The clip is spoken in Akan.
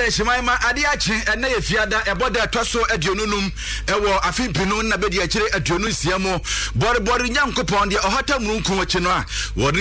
Shimaima Adiachi and Nayafiada, a body tosso at Yonunum, Ewo Afimpino, Nabedi Achire at Yonun Siamo, Bori Young Coupon, the Ohata Munku Chinoa,